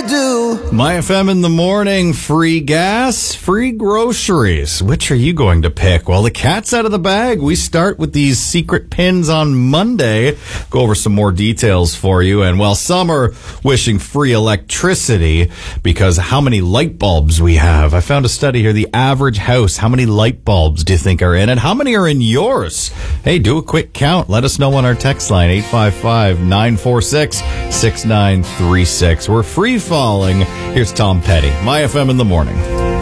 do. My FM in the morning, free gas, free groceries. Which are you going to pick? Well, the cat's out of the bag. We start with these secret pins on Monday. Go over some more details for you. And well, some are wishing free electricity because how many light bulbs we have. I found a study here. The average house, how many light bulbs do you think are in it? How many are in yours? Hey, do a quick count. Let us know on our text line, 855-946-6936. We're free falling. Here's Tom Petty. My FM in the morning.